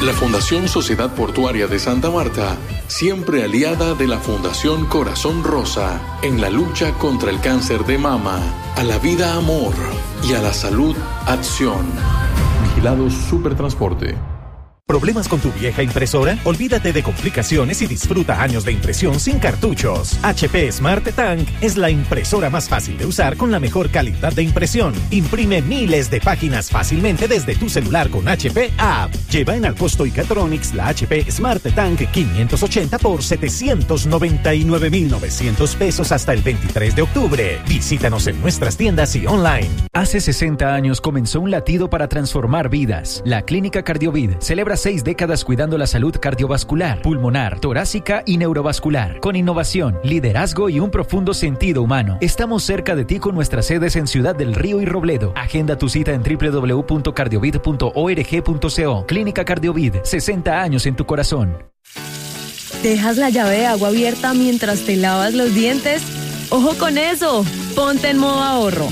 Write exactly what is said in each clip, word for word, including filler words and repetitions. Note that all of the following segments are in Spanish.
La Fundación Sociedad Portuaria de Santa Marta, siempre aliada de la Fundación Corazón Rosa en la lucha contra el cáncer de mama, a la vida amor y a la salud acción. Vigilados Supertransporte. ¿Problemas con tu vieja impresora? Olvídate de complicaciones y disfruta años de impresión sin cartuchos. H P Smart Tank es la impresora más fácil de usar con la mejor calidad de impresión. Imprime miles de páginas fácilmente desde tu celular con H P App. Lleva en Alcosto y Catronics la H P Smart Tank quinientos ochenta por setecientos noventa y nueve mil novecientos pesos hasta el veintitrés de octubre. Visítanos en nuestras tiendas y online. Hace sesenta años comenzó un latido para transformar vidas. La Clínica Cardiovid celebra seis décadas cuidando la salud cardiovascular, pulmonar, torácica y neurovascular, con innovación, liderazgo y un profundo sentido humano. Estamos cerca de ti con nuestras sedes en Ciudad del Río y Robledo. Agenda tu cita en doble u doble u doble u punto cardiovid punto org punto co. Clínica Cardiovid, sesenta años en tu corazón. ¿Dejas la llave de agua abierta mientras te lavas los dientes? ¡Ojo con eso! Ponte en modo ahorro.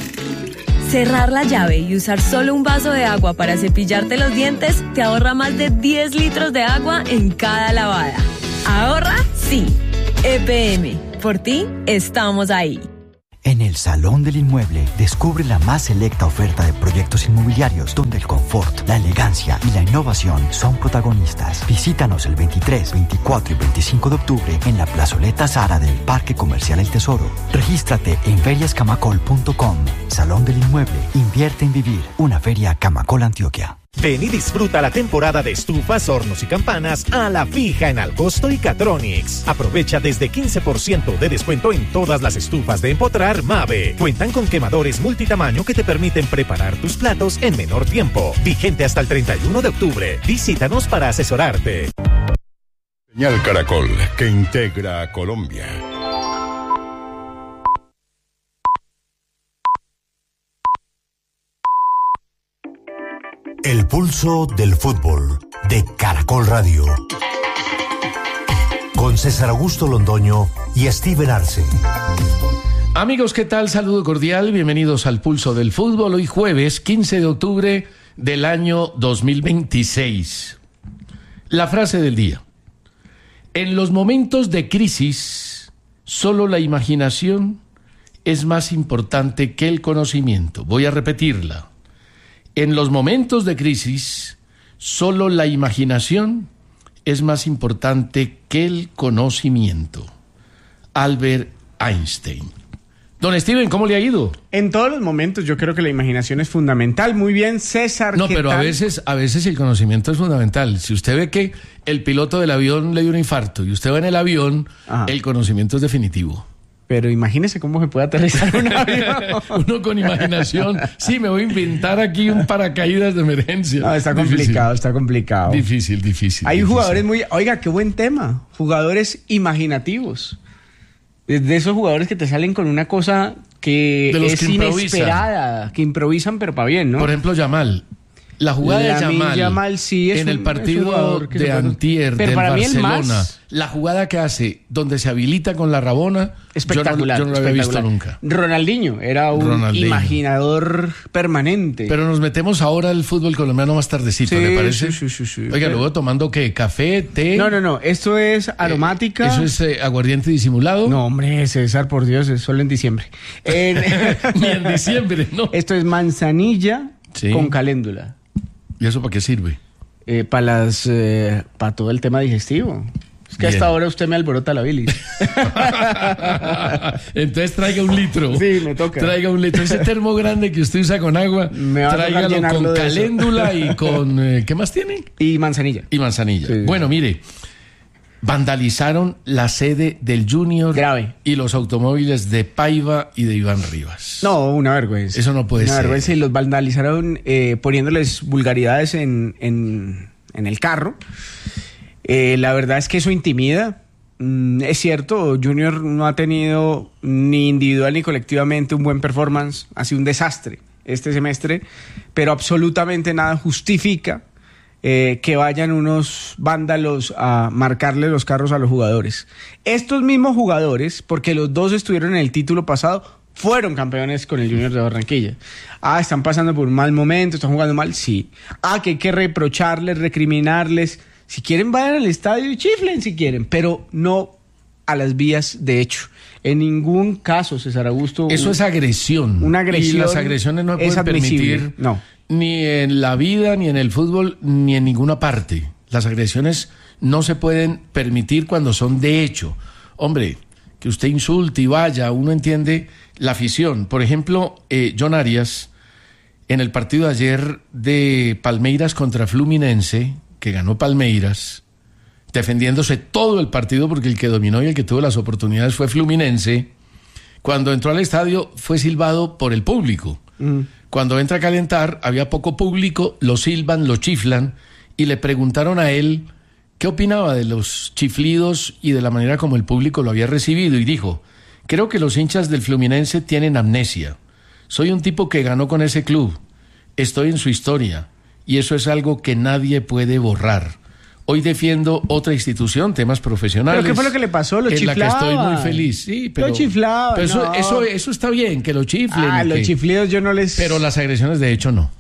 Cerrar la llave y usar solo un vaso de agua para cepillarte los dientes te ahorra más de diez litros de agua en cada lavada. ¿Ahorra? Sí. E P M. Por ti, estamos ahí. En el Salón del Inmueble, descubre la más selecta oferta de proyectos inmobiliarios donde el confort, la elegancia y la innovación son protagonistas. Visítanos el veintitrés, veinticuatro y veinticinco de octubre en la plazoleta Zara del Parque Comercial El Tesoro. Regístrate en ferias camacol punto com. Salón del Inmueble. Invierte en vivir. Una feria Camacol, Antioquia. Ven y disfruta la temporada de estufas, hornos y campanas a la fija en Alcosto y Catronics. Aprovecha desde quince por ciento de descuento en todas las estufas de empotrar Mave. Cuentan con quemadores multitamaño que te permiten preparar tus platos en menor tiempo. Vigente hasta el treinta y uno de octubre. Visítanos para asesorarte. Señal Caracol, que integra a Colombia. El pulso del fútbol de Caracol Radio. Con César Augusto Londoño y Steven Arce. Amigos, ¿qué tal? Saludo cordial. Bienvenidos al pulso del fútbol. Hoy jueves quince de octubre del año dos mil veintiséis. La frase del día. En los momentos de crisis, solo la imaginación es más importante que el conocimiento. Voy a repetirla. En los momentos de crisis, solo la imaginación es más importante que el conocimiento. Albert Einstein. Don Steven, ¿cómo le ha ido? En todos los momentos yo creo que la imaginación es fundamental. Muy bien, César. No, ¿qué pero tal? a veces, a veces el conocimiento es fundamental. Si usted ve que el piloto del avión le dio un infarto y usted va en el avión, Ajá. el conocimiento es definitivo. Pero imagínese cómo se puede aterrizar un avión. Uno con imaginación. Sí, me voy a inventar aquí un paracaídas de emergencia. No, está difícil. complicado, está complicado. Difícil, difícil. Hay difícil. jugadores muy... Oiga, qué buen tema. Jugadores imaginativos. De esos jugadores que te salen con una cosa que es que inesperada. Que improvisan, pero para bien, ¿no? Por ejemplo, Yamal. La jugada de Yamal, Yamal sí es en un, el partido de antier del Barcelona, la jugada que hace donde se habilita con la Rabona, espectacular, yo no, yo no lo había visto nunca. Ronaldinho era un Ronaldinho. imaginador permanente. Pero nos metemos ahora al fútbol colombiano más tardecito, sí, ¿le parece? Sí, sí, sí, sí. Oiga, luego tomando ¿qué? ¿Café? ¿Té? No, no, no, esto es aromática. Eh, ¿Eso es eh, aguardiente disimulado? No, hombre, César, por Dios, es solo en diciembre. En... Ni en diciembre, ¿no? Esto es manzanilla sí. con caléndula. ¿Y eso para qué sirve? Eh, para las, eh, para todo el tema digestivo. Es que Bien. Hasta ahora usted me alborota la bilis. Entonces traiga un litro. Sí, me toca. Traiga un litro. Ese termo grande que usted usa con agua, tráigalo con caléndula y con... Eh, ¿qué más tiene? Y manzanilla. Y manzanilla. Sí. Bueno, mire... Vandalizaron la sede del Junior Grave. y los automóviles de Paiva y de Iván Rivas. No, una vergüenza. Eso no puede una ser. Una vergüenza y los vandalizaron eh, poniéndoles vulgaridades en, en, en el carro. Eh, la verdad es que eso intimida. Mm, es cierto, Junior no ha tenido ni individual ni colectivamente un buen performance. Ha sido un desastre este semestre, pero absolutamente nada justifica Eh, que vayan unos vándalos a marcarle los carros a los jugadores. Estos mismos jugadores, porque los dos estuvieron en el título pasado, fueron campeones con el Junior de Barranquilla. Ah, están pasando por un mal momento, están jugando mal, sí. Ah, que hay que reprocharles, recriminarles. Si quieren, vayan al estadio y chiflen si quieren, pero no a las vías de hecho. En ningún caso, César Augusto... Eso un, es agresión. Una agresión. Y las agresiones no se pueden permitir no. ni en la vida, ni en el fútbol, ni en ninguna parte. Las agresiones no se pueden permitir cuando son de hecho. Hombre, que usted insulte y vaya, uno entiende la afición. Por ejemplo, eh, John Arias, en el partido de ayer de Palmeiras contra Fluminense, que ganó Palmeiras, defendiéndose todo el partido porque el que dominó y el que tuvo las oportunidades fue Fluminense, cuando entró al estadio fue silbado por el público. Mm. Cuando entra a calentar, había poco público, lo silban, lo chiflan, y le preguntaron a él qué opinaba de los chiflidos y de la manera como el público lo había recibido, y dijo: creo que los hinchas del Fluminense tienen amnesia. Soy un tipo que ganó con ese club, estoy en su historia, y eso es algo que nadie puede borrar. Hoy defiendo otra institución, temas profesionales. ¿Pero qué fue lo que le pasó? Lo chiflaban. En la que estoy muy feliz. Sí, pero, lo chiflaban. Pero eso, no. eso, eso está bien, que lo chiflen. Ah, los que, chiflidos yo no les... Pero las agresiones de hecho no.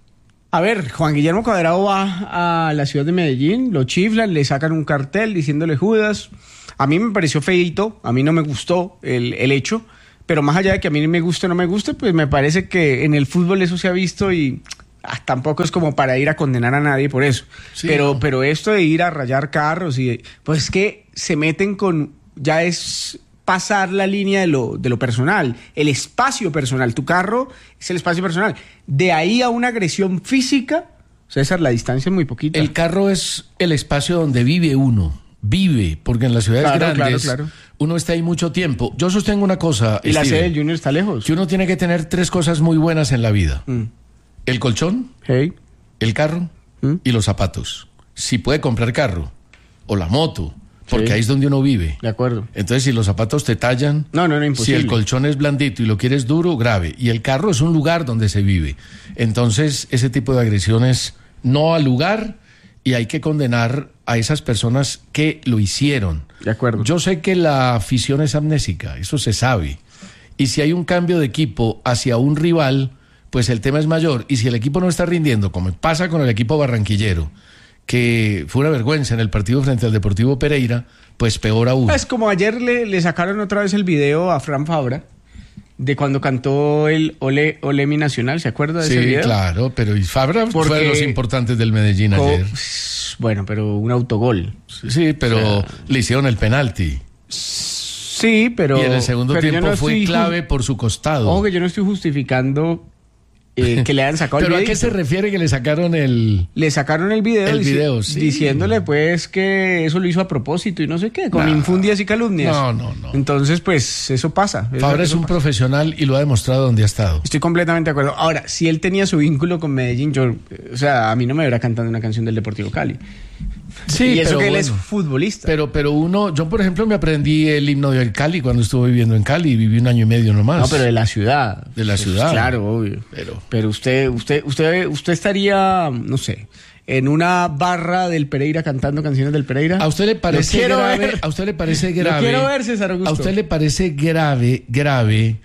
A ver, Juan Guillermo Cuadrado va a la ciudad de Medellín, lo chiflan, le sacan un cartel diciéndole Judas. A mí me pareció feíto, a mí no me gustó el, el hecho, pero más allá de que a mí me guste o no me guste, pues me parece que en el fútbol eso se ha visto y... Ah, tampoco es como para ir a condenar a nadie por eso. Sí, pero, no. pero esto de ir a rayar carros y pues es que se meten con, ya es pasar la línea de lo, de lo personal, el espacio personal. Tu carro es el espacio personal. De ahí a una agresión física, César, la distancia es muy poquita. El carro es el espacio donde vive uno. Vive, porque en las ciudades claro, grandes claro, claro. uno está ahí mucho tiempo. Yo sostengo una cosa, y Steven, la sede del Junior está lejos. Que uno tiene que tener tres cosas muy buenas en la vida. Mm. El colchón, hey. el carro ¿Mm? y los zapatos. Si puede comprar carro o la moto, porque sí. ahí es donde uno vive. De acuerdo. Entonces, si los zapatos te tallan, no, no, no, imposible. Si el colchón es blandito y lo quieres duro, grave. Y el carro es un lugar donde se vive. Entonces, ese tipo de agresiones no al lugar y hay que condenar a esas personas que lo hicieron. De acuerdo. Yo sé que la afición es amnésica, eso se sabe. Y si hay un cambio de equipo hacia un rival, pues el tema es mayor. Y si el equipo no está rindiendo, como pasa con el equipo barranquillero, que fue una vergüenza en el partido frente al Deportivo Pereira, pues peor aún. Es como ayer le, le sacaron otra vez el video a Fran Fabra de cuando cantó el Ole, Ole mi Nacional, ¿se acuerda de sí, ese video? Sí, claro, pero y Fabra Porque... fue de los importantes del Medellín Co- ayer. Bueno, pero un autogol. Sí, pero o sea... le hicieron el penalti. Sí, pero... Y en el segundo tiempo no fue estoy... clave por su costado. Ojo que yo no estoy justificando... Eh, que le hayan sacado el video. ¿Pero a qué se refiere que le sacaron el...? Le sacaron el video, el dici- video sí. diciéndole pues que eso lo hizo a propósito y no sé qué, con nah. infundias y calumnias. No, no, no. Entonces, pues eso pasa. Fabra eso, es un pasa. profesional y lo ha demostrado donde ha estado. Estoy completamente de acuerdo. Ahora, si él tenía su vínculo con Medellín, yo, o sea, a mí no me verá cantando una canción del Deportivo Cali. Sí, y eso pero que él bueno, es futbolista. Pero, pero uno, yo por ejemplo me aprendí el himno de Cali cuando estuve viviendo en Cali, viví un año y medio nomás. No, pero de la ciudad. De la pues, ciudad. Claro, obvio. Pero, pero usted, usted, usted, usted estaría, no sé, en una barra del Pereira cantando canciones del Pereira. ¿A usted le parece grave? Ver. ¿A usted le parece grave? Lo quiero ver, César Augusto. ¿A usted le parece grave, grave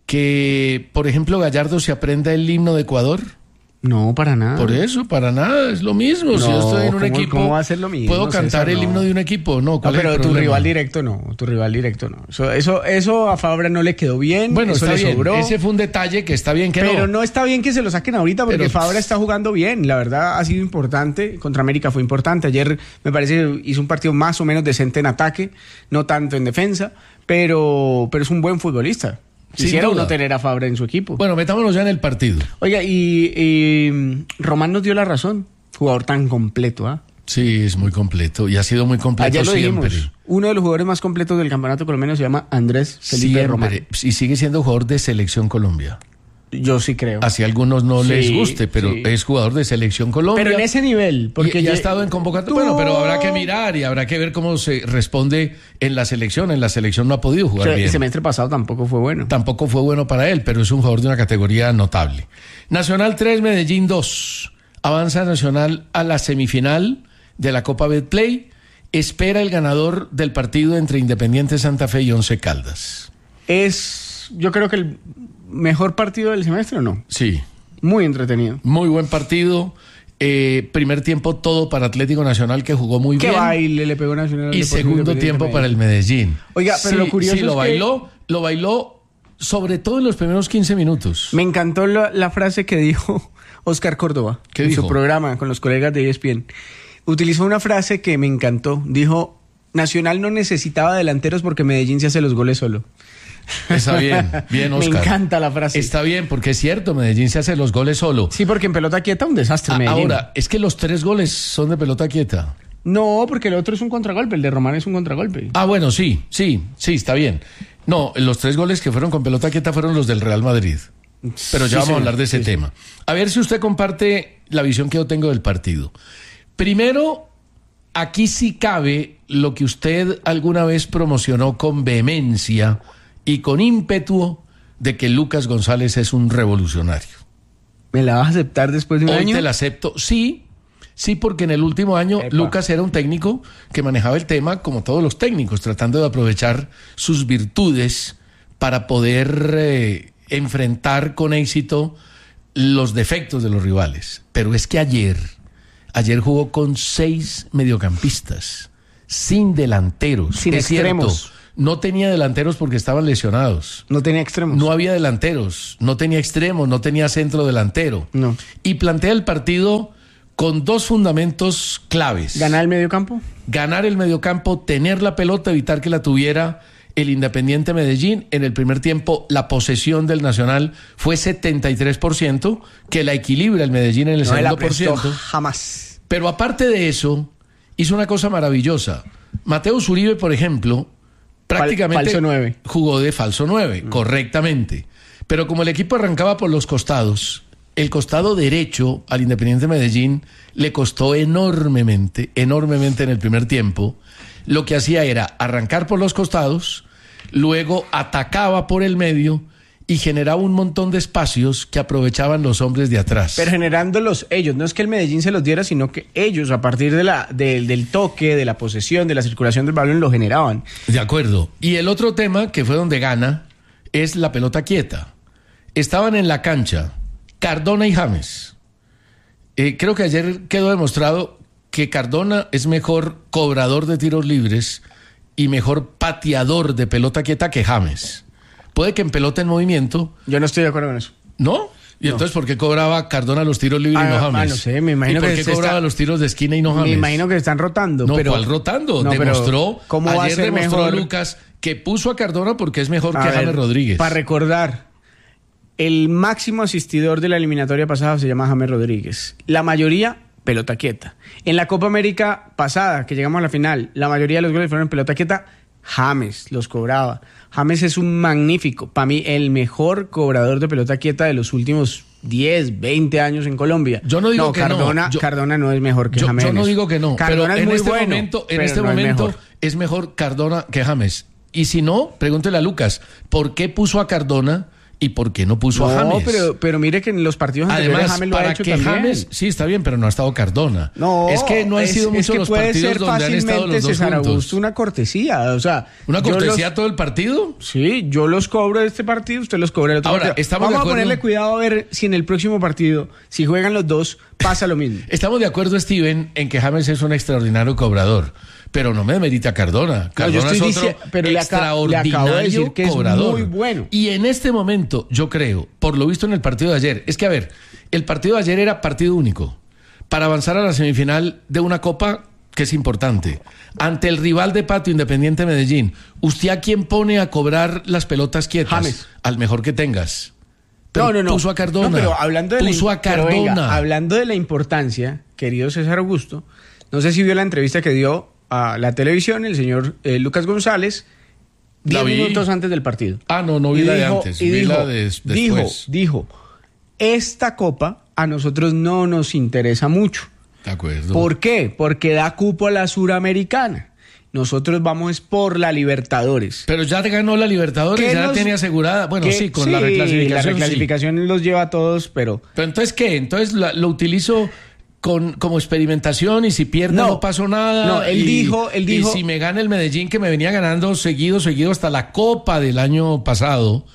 que, por ejemplo, Gallardo se aprenda el himno de Ecuador? No, para nada. Por eso, para nada, es lo mismo. No, si yo estoy en un ¿cómo, equipo, ¿cómo va a ser lo mismo? ¿puedo cantar César, el no. himno de un equipo? No, ¿cuál no pero es el tu problema? rival directo no, tu rival directo no. Eso, eso, eso a Fabra no le quedó bien. Bueno, eso está le bien. sobró. Ese fue un detalle que está bien que pero no. no está bien que se lo saquen ahorita porque pero, Fabra está jugando bien. La verdad ha sido importante. Contra América fue importante. Ayer me parece que hizo un partido más o menos decente en ataque, no tanto en defensa, pero, pero es un buen futbolista. Quisiera uno tener a Fabra en su equipo. Bueno, metámonos ya en el partido. Oiga, y, y Román nos dio la razón. Jugador tan completo, ¿ah? ¿eh? Sí, es muy completo y ha sido muy completo Ayer lo siempre. Dijimos, uno de los jugadores más completos del campeonato colombiano se llama Andrés Felipe siempre. Román. Y sigue siendo jugador de Selección Colombia. Yo sí creo. Así a algunos no sí, les guste, pero sí. es jugador de Selección Colombia. Pero en ese nivel, porque y, ya y ha estado en convocatoria. Bueno, pero habrá que mirar y habrá que ver cómo se responde en la selección. En la selección no ha podido jugar o sea, bien. El semestre pasado tampoco fue bueno. Tampoco fue bueno para él, pero es un jugador de una categoría notable. Nacional tres, Medellín dos. Avanza Nacional a la semifinal de la Copa Betplay. Espera el ganador del partido entre Independiente Santa Fe y Once Caldas. Es yo creo que el mejor partido del semestre, ¿o no? Sí. Muy entretenido. Muy buen partido. Eh, primer tiempo todo para Atlético Nacional, que jugó muy ¿Qué bien. Qué baile le pegó Nacional. Y segundo tiempo para el Medellín. Oiga, pero sí, lo curioso sí, lo es bailó, que... lo bailó sobre todo en los primeros quince minutos. Me encantó la, la frase que dijo Oscar Córdoba ¿Qué en dijo? su programa con los colegas de E S P N. Utilizó una frase que me encantó. Dijo, Nacional no necesitaba delanteros porque Medellín se hace los goles solo. Está bien, bien, Oscar. Me encanta la frase. Está bien, porque es cierto, Medellín se hace los goles solo. Sí, porque en pelota quieta un desastre, A- Medellín. Ahora, es que los tres goles son de pelota quieta. No, porque el otro es un contragolpe, el de Román es un contragolpe. Ah, bueno, sí, sí, sí, está bien. No, los tres goles que fueron con pelota quieta fueron los del Real Madrid. Pero ya Sí, vamos señor. a hablar de ese Sí, tema. A ver si usted comparte la visión que yo tengo del partido. Primero, aquí sí cabe lo que usted alguna vez promocionó con vehemencia y con ímpetu de que Lucas González es un revolucionario. ¿Me la vas a aceptar después de un Hoy año? te la acepto, sí, sí, porque en el último año Epa. Lucas era un técnico que manejaba el tema como todos los técnicos, tratando de aprovechar sus virtudes para poder eh, enfrentar con éxito los defectos de los rivales. Pero es que ayer, ayer jugó con seis mediocampistas, sin delanteros. Sin es extremos. cierto, no tenía delanteros porque estaban lesionados. No tenía extremos. No había delanteros, no tenía extremos, no tenía centro delantero. No. Y plantea el partido con dos fundamentos claves. ¿Ganar el mediocampo? Ganar el mediocampo, tener la pelota, evitar que la tuviera el Independiente Medellín. En el primer tiempo, la posesión del Nacional fue setenta y tres por ciento, que la equilibra el Medellín en el No me la segundo por prestó ciento. jamás. Pero aparte de eso, hizo una cosa maravillosa. Mateo Uribe, por ejemplo, prácticamente falso nueve. jugó de falso nueve, mm. correctamente. Pero como el equipo arrancaba por los costados, el costado derecho al Independiente Medellín le costó enormemente, enormemente en el primer tiempo. Lo que hacía era arrancar por los costados, luego atacaba por el medio y generaba un montón de espacios que aprovechaban los hombres de atrás. Pero generándolos ellos, no es que el Medellín se los diera, sino que ellos, a partir de la, de, del toque, de la posesión, de la circulación del balón, lo generaban. De acuerdo. Y el otro tema, que fue donde gana, es la pelota quieta. Estaban en la cancha Cardona y James. Eh, creo que ayer quedó demostrado que Cardona es mejor cobrador de tiros libres y mejor pateador de pelota quieta que James. Puede que en pelota en movimiento... Yo no estoy de acuerdo con eso. ¿No? ¿Y No. entonces por qué cobraba Cardona los tiros libres Ah, y no James? ah, no sé, me imagino ¿Y por que qué se cobraba está- los tiros de esquina y no James? Me imagino que están rotando. No, pero... ¿cuál rotando? No, pero demostró, ¿cómo va a ayer ser demostró mejor? Lucas que puso a Cardona porque es mejor A que ver, James Rodríguez. Para recordar, el máximo asistidor de la eliminatoria pasada se llama James Rodríguez. La mayoría, pelota quieta. En la Copa América pasada, que llegamos a la final, la mayoría de los goles fueron en pelota quieta. James los cobraba. James es un magnífico, para mí el mejor cobrador de pelota quieta de los últimos diez, veinte años en Colombia. Yo no digo que no. Cardona, Yo- Cardona no es mejor que Yo, James. yo no digo que no, Cardona pero es en muy este bueno, momento, en pero este no es momento mejor. es mejor Cardona que James. Y si no, pregúntele a Lucas, ¿por qué puso a Cardona y por qué no puso a No, James? pero, pero mire que en los partidos anteriores Además, James lo ha para hecho que también. James, sí, está bien, pero no ha estado Cardona. No, es que no han es- sido es muchos que los puede partidos ser donde han estado los dos César juntos. Augusto, una cortesía, o sea, ¿Una yo cortesía los- todo el partido? Sí, yo los cobro de este partido, usted los cobra del otro Ahora, partido. estamos de Vamos a acuerdo- ponerle cuidado a ver si en el próximo partido, si juegan los dos, pasa lo mismo. Estamos de acuerdo, Steven, en que James es un extraordinario cobrador, pero no me demerita Cardona. Cardona yo estoy es otro dici- pero le aca- le extraordinario acabo de decir que es cobrador. muy bueno. Y en este momento, yo creo, por lo visto en el partido de ayer, es que a ver, el partido de ayer era partido único para avanzar a la semifinal de una copa que es importante. Ante el rival de patio Independiente Medellín, ¿usted a quién pone a cobrar las pelotas quietas? James. Al mejor que tengas. Pero no, no, no. Puso a Cardona. No, pero hablando de puso la, a pero Cardona. venga, hablando de la importancia, querido César Augusto, no sé si vio la entrevista que dio a la televisión el señor eh, Lucas González La diez vi. minutos antes del partido. Ah, no, no vi Y la de dijo- antes, y vi dijo, la de des- dijo, después. dijo, esta copa a nosotros no nos interesa mucho. De acuerdo. ¿Por qué? Porque da cupo a la Suramericana. Nosotros vamos es por la Libertadores. Pero ya ganó la Libertadores, ¿Qué ya la nos- tenía asegurada. Bueno, ¿Qué? sí, con Sí, la reclasificación. La sí. reclasificación los lleva a todos, pero... Pero entonces, ¿qué? Entonces la- lo utilizo con, como experimentación y si pierdo no, No. pasó nada. No, él y- dijo- él dijo- Y si me gana el Medellín, que me venía ganando seguido, seguido hasta la Copa del año pasado,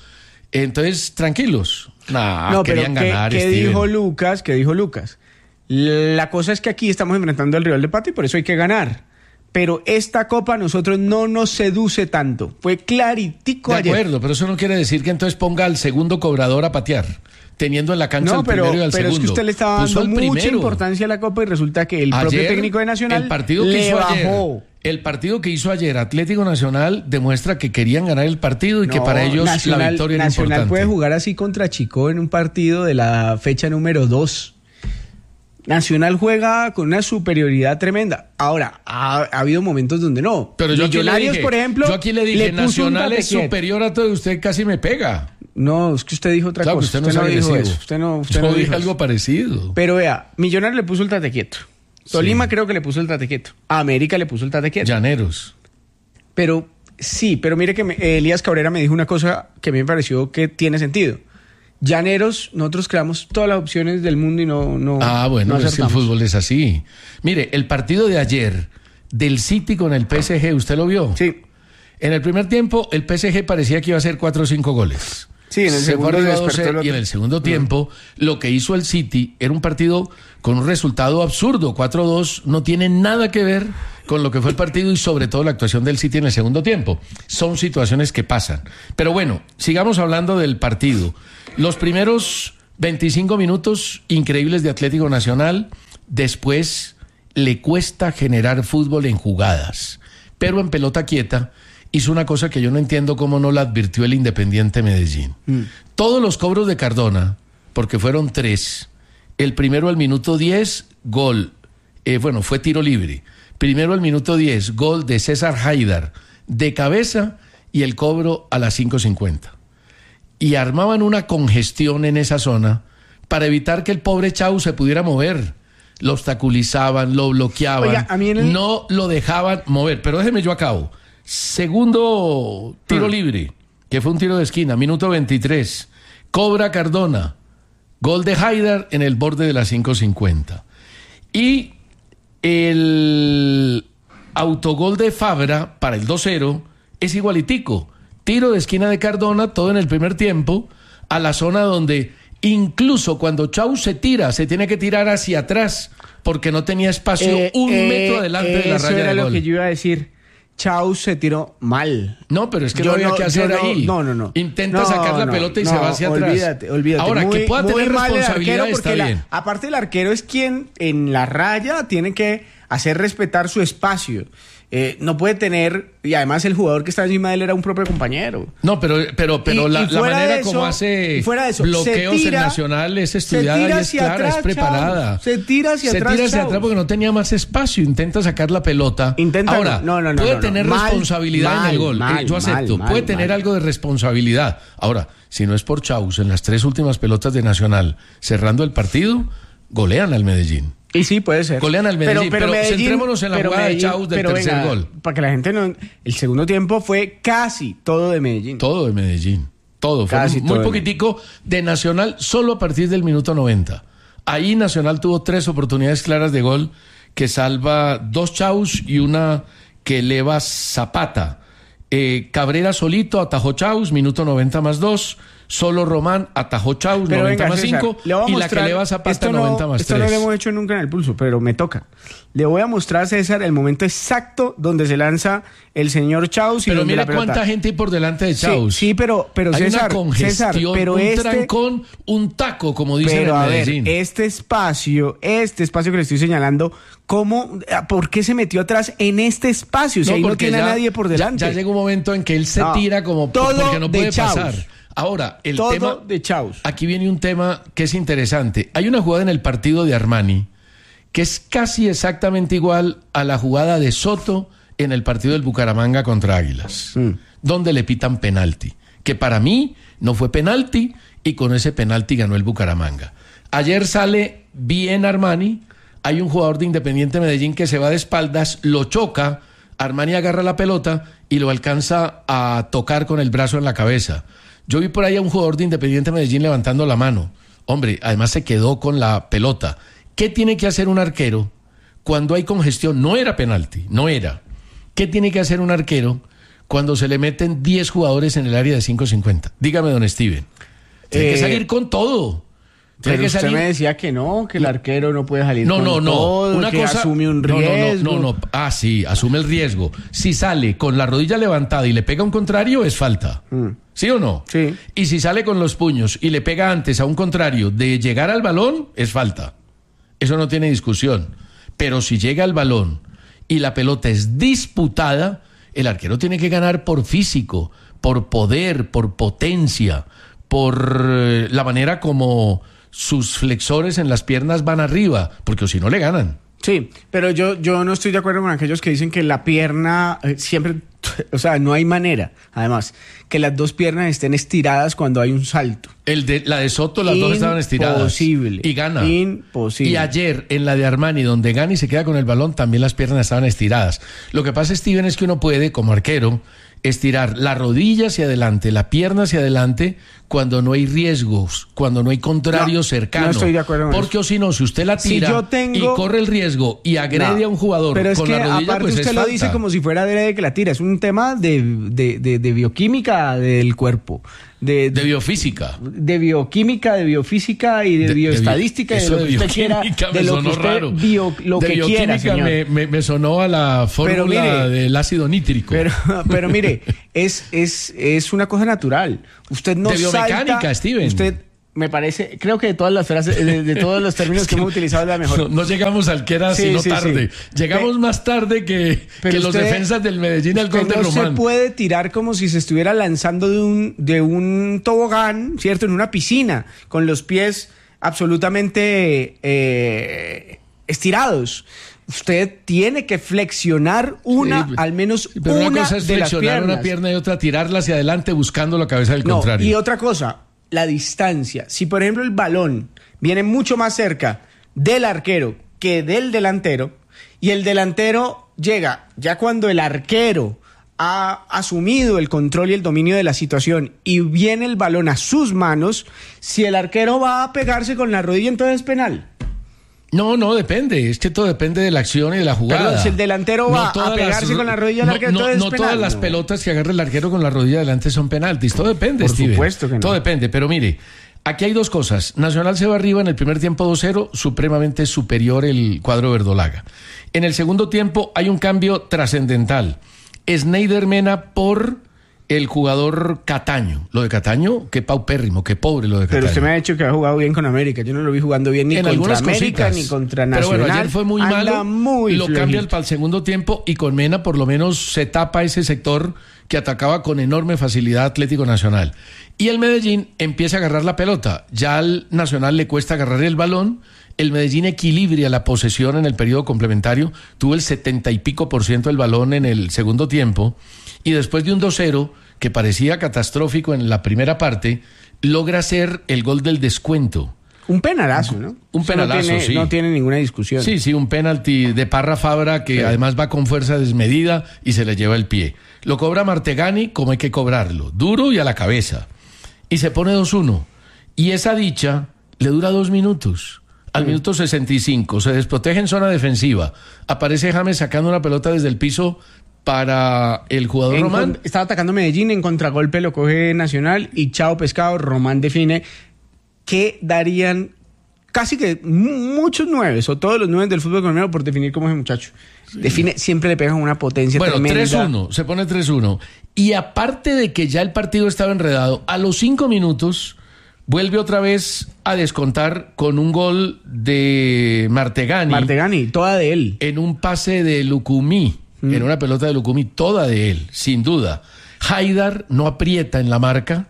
Entonces, tranquilos. Nah, no, pero querían ¿qué, ganar, ¿qué Steven. dijo Lucas? ¿Qué dijo Lucas? La cosa es que aquí estamos enfrentando al rival de Pato y por eso hay que ganar. Pero esta copa a nosotros no nos seduce tanto. Fue claritico De ayer. acuerdo, pero eso no quiere decir que entonces ponga al segundo cobrador a patear, teniendo en la cancha No, al pero, primero y al pero segundo. es que usted le estaba Puso dando al mucha primero. importancia a la copa y resulta que el Ayer, propio técnico de Nacional el partido que le hizo bajó. ayer, el partido que hizo ayer Atlético Nacional demuestra que querían ganar el partido y No, que para ellos Nacional, la victoria era Nacional importante. puede jugar así contra Chico en un partido de la fecha número dos. Nacional juega con una superioridad tremenda. Ahora, ha, ha habido momentos donde no. Pero yo aquí le Millonarios, dije, por ejemplo, yo aquí le dije, puso un Nacional es tate quieto. superior a todo, usted casi me pega. No, es que usted dijo otra Claro, cosa. usted no es dijo agresivo. eso. Usted no, usted Yo no dije dijo algo eso. parecido. Pero vea, Millonarios le puso el tate quieto. Tolima Sí. creo que le puso el tate quieto. A América le puso el tate quieto. Llaneros. Pero sí, pero mire que me- Elías Cabrera me dijo una cosa que a mí me pareció que tiene sentido. Llaneros, nosotros creamos todas las opciones del mundo y no no Ah, bueno, no es que el acertamos. fútbol es así. Mire, el partido de ayer del City con el P S G, ¿usted lo vio? Sí. En el primer tiempo, el P S G parecía que iba a hacer cuatro o cinco goles. Sí, en el Se segundo fue arriba despertó doce, el otro. y en el segundo tiempo, lo que hizo el City era un partido con un resultado absurdo. cuatro dos no tiene nada que ver con lo que fue el partido y sobre todo la actuación del City en el segundo tiempo. Son situaciones que pasan. Pero bueno, sigamos hablando del partido. Los primeros veinticinco minutos increíbles de Atlético Nacional, después le cuesta generar fútbol en jugadas, pero en pelota quieta hizo una cosa que yo no entiendo cómo no la advirtió el Independiente Medellín. Mm. Todos los cobros de Cardona, porque fueron tres, el primero al minuto diez, gol, eh, bueno, fue tiro libre. Primero al minuto diez, gol de César Haidar de cabeza y el cobro a las cinco cincuenta. Y armaban una congestión en esa zona para evitar que el pobre Chau se pudiera mover. Lo obstaculizaban, lo bloqueaban, Oiga, a mí en el... no lo dejaban mover. Pero déjeme yo acabo. Segundo tiro hmm. libre, que fue un tiro de esquina, minuto veintitrés. Cobra Cardona, gol de Haidar en el borde de las cinco cincuenta. Y el autogol de Fabra para el dos cero es igualitico. Tiro de esquina de Cardona, todo en el primer tiempo, a la zona donde incluso cuando Chau se tira, se tiene que tirar hacia atrás porque no tenía espacio eh, un eh, metro adelante eh, de la raya de gol. Eso era lo que yo iba a decir. Chau se tiró mal. No, pero es que yo no había no, que hacer no, ahí. No, no, no. Intenta no, sacar la no, pelota y no, se va hacia olvídate, atrás. Olvídate, Ahora, muy, que pueda muy tener mal responsabilidad porque está la, bien. Aparte el arquero es quien en la raya tiene que hacer respetar su espacio. Eh, no puede tener, y además el jugador que estaba encima de él era un propio compañero. No, pero pero pero y, la, y la manera eso, como hace eso, bloqueos tira, en Nacional es estudiada y es clara, atrás, es preparada. Chau. Se tira hacia se atrás. Se tira hacia Chau. atrás porque no tenía más espacio. Intenta sacar la pelota. Intenta, Ahora, no, no, no, puede no, tener no. responsabilidad mal, en el gol. Mal, eh, yo acepto. mal, puede mal, tener mal. algo de responsabilidad. Ahora, si no es por Chaus, en las tres últimas pelotas de Nacional, cerrando el partido, golean al Medellín. Y sí, puede ser. Golean al Medellín, pero, pero, pero Medellín, centrémonos en la jugada Medellín, de Chaus del tercer venga, gol. Para que la gente no... El segundo tiempo fue casi todo de Medellín. Todo de Medellín. Todo. Casi fue muy todo poquitico de, de Nacional, solo a partir del minuto noventa. Ahí Nacional tuvo tres oportunidades claras de gol que salva dos Chaus y una que eleva Zapata. Eh, Cabrera solito atajó Chaus, minuto noventa más dos. Solo Román atajó Chaus, pero noventa venga, más cinco, y mostrar, la que eleva Zapata, no, noventa más esto tres. Esto no lo hemos hecho nunca en el pulso, pero me toca. Le voy a mostrar a César el momento exacto donde se lanza el señor Chaus. Y pero mire la cuánta gente hay por delante de Chaus. Sí, sí pero, pero hay César, una congestión, César, pero un este, trancón, un taco, como dicen pero en a Medellín. Ver, este espacio, este espacio que le estoy señalando, ¿cómo, ¿por qué se metió atrás en este espacio? Si no, ahí no tiene ya, a nadie por delante. Ya, ya llega un momento en que él se no, tira como todo porque no puede de pasar. Ahora, el todo tema de Chaus. Aquí viene un tema que es interesante. Hay una jugada en el partido de Armani que es casi exactamente igual a la jugada de Soto en el partido del Bucaramanga contra Águilas, mm. donde le pitan penalti, que para mí no fue penalti y con ese penalti ganó el Bucaramanga. Ayer sale bien Armani, hay un jugador de Independiente Medellín que se va de espaldas, lo choca, Armani agarra la pelota y lo alcanza a tocar con el brazo en la cabeza. Yo vi por ahí a un jugador de Independiente Medellín levantando la mano. Hombre, además se quedó con la pelota. ¿Qué tiene que hacer un arquero cuando hay congestión? No era penalti, no era. ¿Qué tiene que hacer un arquero cuando se le meten diez jugadores en el área de cinco cincuenta? Dígame, don Steven. Tiene eh, que salir con todo. Pero que usted salir... me decía que no, que el arquero no puede salir no, con no, no. todo, Una que cosa... asume un riesgo. No, no, no, no. Ah, sí, asume el riesgo. Si sale con la rodilla levantada y le pega a un contrario, es falta. Mm. ¿Sí o no? Sí. Y si sale con los puños y le pega antes a un contrario de llegar al balón, es falta. Eso no tiene discusión. Pero si llega al balón y la pelota es disputada, el arquero tiene que ganar por físico, por poder, por potencia, por eh, la manera como sus flexores en las piernas van arriba, porque si no le ganan. Sí, pero yo, yo no estoy de acuerdo con aquellos que dicen que la pierna eh, siempre, o sea, no hay manera, además, que las dos piernas estén estiradas cuando hay un salto. El de, la de Soto, las dos estaban estiradas. Imposible. Y gana. Imposible. Y ayer, en la de Armani, donde gana y se queda con el balón, también las piernas estaban estiradas. Lo que pasa, Steven, es que uno puede, como arquero, estirar la rodilla hacia adelante, la pierna hacia adelante, cuando no hay riesgos, cuando no hay contrario no, cercano. No estoy de acuerdo con Porque eso. o si no, si usted la tira si yo tengo... y corre el riesgo y agrede no, a un jugador pero es con que la rodilla, aparte pues usted es lo falta. dice como si fuera adrede que la tira. Es un tema de, de, de, de bioquímica del cuerpo. De, de biofísica. De bioquímica, de biofísica y de, de bioestadística. De, de lo que usted quiera. De lo que usted bio, lo de que quiera, señor. Me, me, me sonó a la fórmula del ácido nítrico. Pero, pero mire, es, es, es una cosa natural. Usted no de biomecánica, salta, Steven. Usted... Me parece, creo que de todas las frases, de, de todos los términos es que, que hemos utilizado es la mejor. No, no llegamos al que era sí, sino sí, tarde. Sí. Llegamos Pe más tarde que, que los defensas del Medellín al gol de Román. No se puede tirar como si se estuviera lanzando de un, de un tobogán, ¿cierto? En una piscina, con los pies absolutamente eh, estirados. Usted tiene que flexionar una, sí, al menos sí, pero una, una cosa es de las flexionar piernas. Una pierna y otra tirarla hacia adelante buscando la cabeza del no, contrario. Y otra cosa, la distancia. Si por ejemplo el balón viene mucho más cerca del arquero que del delantero y el delantero llega ya cuando el arquero ha asumido el control y el dominio de la situación y viene el balón a sus manos, si el arquero va a pegarse con la rodilla, entonces es penal. No, no, depende. Es que todo depende de la acción y de la jugada. Perdón, si el delantero va no a pegarse las, con la rodilla al arquero, no, no, entonces no es penal. todas las no. pelotas que agarra el arquero con la rodilla adelante son penaltis. Todo depende, Por Steven. supuesto que no. Todo depende, pero mire, aquí hay dos cosas. Nacional se va arriba en el primer tiempo dos cero, supremamente superior el cuadro verdolaga. En el segundo tiempo hay un cambio trascendental. Sneijder Mena por el jugador Cataño. Lo de Cataño, qué paupérrimo, qué pobre lo de Cataño. Pero usted me ha dicho que ha jugado bien con América. Yo no lo vi jugando bien ni en contra América cositas, ni contra Nacional. Pero bueno, ayer fue muy Anda malo. Muy lo flojito. cambian para el segundo tiempo y con Mena por lo menos se tapa ese sector que atacaba con enorme facilidad Atlético Nacional. Y el Medellín empieza a agarrar la pelota. Ya al Nacional le cuesta agarrar el balón. El Medellín equilibra la posesión en el periodo complementario. Tuvo el setenta y pico por ciento del balón en el segundo tiempo. Y después de un dos cero, que parecía catastrófico en la primera parte, logra hacer el gol del descuento. Un penalazo, ¿no? Un penalazo, no tiene, sí. No tiene ninguna discusión. Sí, sí, un penalti de Parra Fabra que sí. Además va con fuerza desmedida y se le lleva el pie. Lo cobra Martegani como hay que cobrarlo, duro y a la cabeza. Y se pone dos uno. Y esa dicha le dura dos minutos. Al sí. minuto sesenta y cinco se desprotege en zona defensiva. Aparece James sacando una pelota desde el piso para el jugador en Román. Con, estaba atacando Medellín, en contragolpe lo coge Nacional y chao pescado, Román define. Que darían casi que muchos nueves o todos los nueves del fútbol colombiano por definir cómo es el muchacho. Sí. Define, siempre le pegan una potencia bueno, tremenda. tres uno, se pone tres uno. Y aparte de que ya el partido estaba enredado, a los cinco minutos vuelve otra vez a descontar con un gol de Martegani. Martegani, toda de él. En un pase de Lucumí, mm. en una pelota de Lucumí, toda de él, sin duda. Haidar no aprieta en la marca.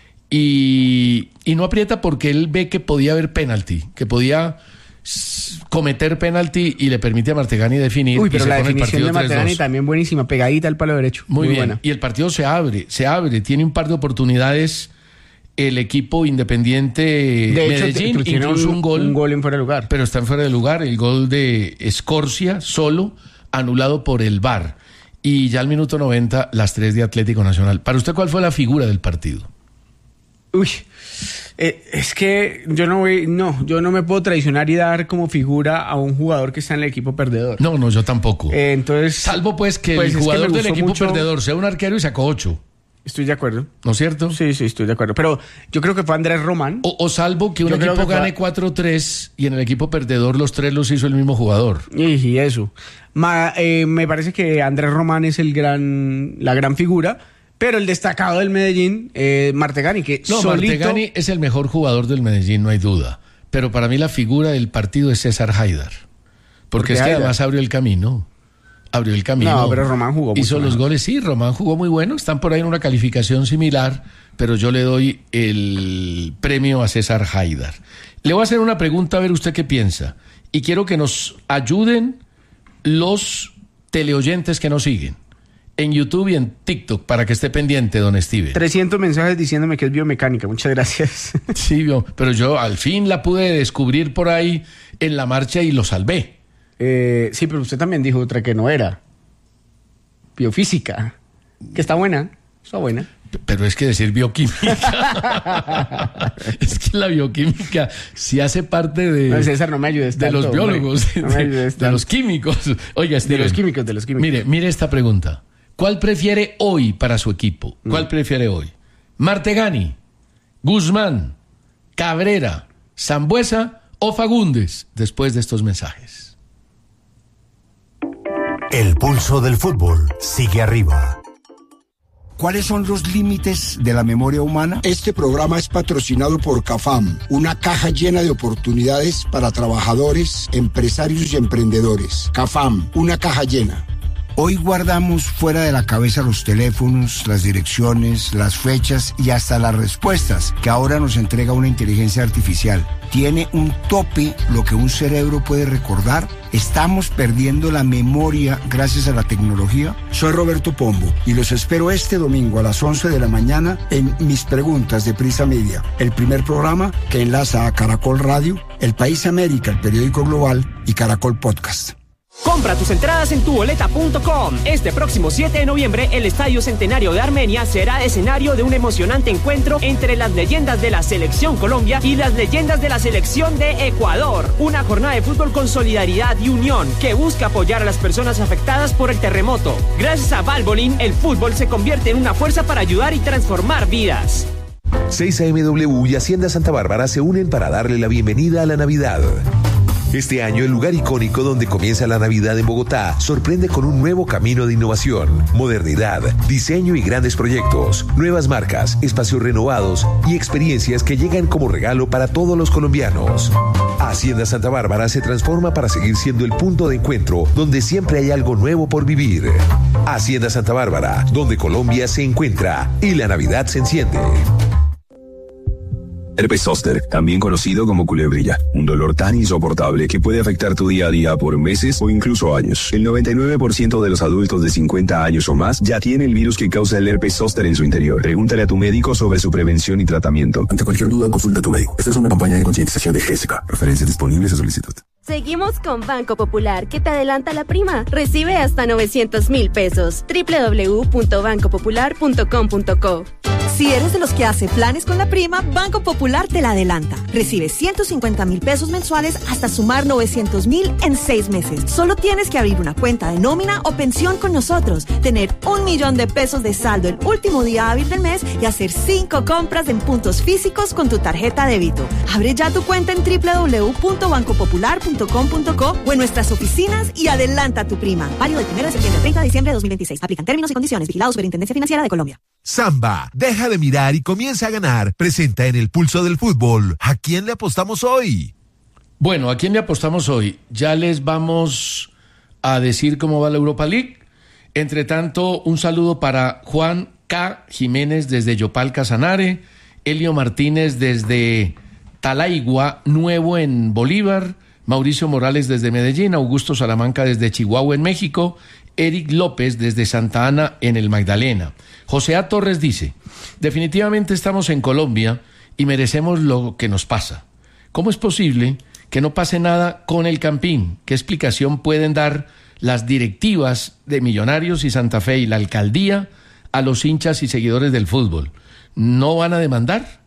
Y, y no aprieta porque él ve que podía haber penalti, que podía cometer penalti y le permite a Martegani definir. Uy, pero la definición de Martegani también buenísima, pegadita al palo derecho. Muy, Muy bien, buena. Y el partido se abre, se abre, tiene un par de oportunidades el equipo Independiente de Medellín, hecho, incluso un, un gol. Un gol en fuera de lugar. Pero está en fuera de lugar, el gol de Escorcia, solo, anulado por el V A R. Y ya al minuto noventa, las tres de Atlético Nacional. ¿Para usted cuál fue la figura del partido? Uy, Eh, es que yo no voy, no, yo no me puedo traicionar y dar como figura a un jugador que está en el equipo perdedor. No, no, yo tampoco. Eh, entonces, salvo pues que pues el es jugador que me del gustó equipo mucho- perdedor sea un arquero y sacó ocho. Estoy de acuerdo. ¿No es cierto? Sí, sí, estoy de acuerdo. Pero yo creo que fue Andrés Román. O, o salvo que un Yo creo equipo que fue- gane cuatro tres y en el equipo perdedor los tres los hizo el mismo jugador. Y, y eso. Ma- eh, me parece que Andrés Román es el gran, la gran figura, pero el destacado del Medellín, eh, Martegani, que No, solito... Martegani es el mejor jugador del Medellín, no hay duda. Pero para mí la figura del partido es César Haidar. Porque ¿Por qué es que Haidar? además abrió el camino. Abrió el camino. No, pero Román jugó mucho Hizo los mejor. goles, sí, Román jugó muy bueno. Están por ahí en una calificación similar, pero yo le doy el premio a César Haidar. Le voy a hacer una pregunta a ver usted qué piensa. Y quiero que nos ayuden los teleoyentes que nos siguen en YouTube y en TikTok para que esté pendiente, don Steven. trescientos mensajes diciéndome que es biomecánica. Muchas gracias. Sí, yo- pero yo al fin la pude descubrir por ahí en la marcha y lo salvé. Eh, sí, pero usted también dijo otra que no era. Biofísica. Que está buena. Está buena. P- Pero es que decir bioquímica. Es que la bioquímica sí hace parte de, No, César, no me ayudes de tanto, los hombre. biólogos, No me de, ayudes de tanto. los químicos. Oiga, De Steven, los químicos, de los químicos. Mire, mire esta pregunta. ¿Cuál prefiere hoy para su equipo? ¿Cuál Mm. prefiere hoy? ¿Martegani, Guzmán, Cabrera, Sambuesa o Fagundes? Después de estos mensajes. El pulso del fútbol sigue arriba. ¿Cuáles son los límites de la memoria humana? Este programa es patrocinado por CAFAM, una caja llena de oportunidades para trabajadores, empresarios y emprendedores. CAFAM, una caja llena. Hoy guardamos fuera de la cabeza los teléfonos, las direcciones, las fechas y hasta las respuestas que ahora nos entrega una inteligencia artificial. ¿Tiene un tope lo que un cerebro puede recordar? ¿Estamos perdiendo la memoria gracias a la tecnología? Soy Roberto Pombo y los espero este domingo a las once de la mañana en Mis Preguntas de Prisa Media, el primer programa que enlaza a Caracol Radio, El País América, el periódico global y Caracol Podcast. Compra tus entradas en tu boleta punto com. Este próximo siete de noviembre, el Estadio Centenario de Armenia será escenario de un emocionante encuentro entre las leyendas de la Selección Colombia y las leyendas de la Selección de Ecuador. Una jornada de fútbol con solidaridad y unión que busca apoyar a las personas afectadas por el terremoto. Gracias a Valvoline, el fútbol se convierte en una fuerza para ayudar y transformar vidas. seis A M W y Hacienda Santa Bárbara se unen para darle la bienvenida a la Navidad. Este año, el lugar icónico donde comienza la Navidad en Bogotá sorprende con un nuevo camino de innovación, modernidad, diseño y grandes proyectos, nuevas marcas, espacios renovados y experiencias que llegan como regalo para todos los colombianos. Hacienda Santa Bárbara se transforma para seguir siendo el punto de encuentro donde siempre hay algo nuevo por vivir. Hacienda Santa Bárbara, donde Colombia se encuentra y la Navidad se enciende. Herpes zóster, también conocido como culebrilla, un dolor tan insoportable que puede afectar tu día a día por meses o incluso años. El noventa y nueve por ciento de los adultos de cincuenta años o más ya tiene el virus que causa el herpes zóster en su interior. Pregúntale a tu médico sobre su prevención y tratamiento. Ante cualquier duda, consulta a tu médico. Esta es una campaña de concientización de G S K. Referencias disponibles a solicitud. Seguimos con Banco Popular, que te adelanta la prima. Recibe hasta novecientos mil pesos. doble u doble u doble u punto banco popular punto com punto co. Si eres de los que hace planes con la prima, Banco Popular te la adelanta. Recibe ciento cincuenta mil pesos mensuales hasta sumar novecientos mil en seis meses. Solo tienes que abrir una cuenta de nómina o pensión con nosotros, tener un millón de pesos de saldo el último día hábil del mes y hacer cinco compras en puntos físicos con tu tarjeta débito. Abre ya tu cuenta en doble u doble u doble u punto banco popular punto com punto co o en nuestras oficinas y adelanta tu prima. Válido del primero de septiembre al treinta de diciembre de dos mil veintiséis. Aplican términos y condiciones. Vigilado Superintendencia Financiera de Colombia. Samba, deja de mirar y comienza a ganar. Presenta en el pulso del fútbol. ¿A quién le apostamos hoy? Bueno, ¿a quién le apostamos hoy? Ya les vamos a decir cómo va la Europa League. Entre tanto, un saludo para Juan K. Jiménez desde Yopal Casanare, Elio Martínez desde Talaigua, Nuevo en Bolívar, Mauricio Morales desde Medellín, Augusto Salamanca desde Chihuahua en México, Eric López desde Santa Ana en el Magdalena. José A. Torres dice, definitivamente estamos en Colombia y merecemos lo que nos pasa. ¿Cómo es posible que no pase nada con el Campín? ¿Qué explicación pueden dar las directivas de Millonarios y Santa Fe y la alcaldía a los hinchas y seguidores del fútbol? ¿No van a demandar?